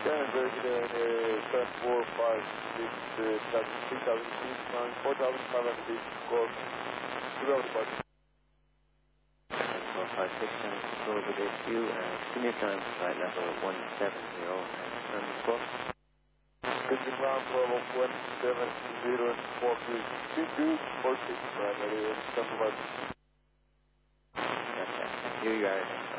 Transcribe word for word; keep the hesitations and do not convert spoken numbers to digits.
Yeah, very good. Uh, seven four five six three thousand feet, nine four thousand five hundred feet, score. Zero departure. four five six seven control with S U and give me a time flight level one seven zero and turn the score. Good to ground level one seven zero and four three two two four six. Right, ready, seven five. Gotcha. Thank you, you are.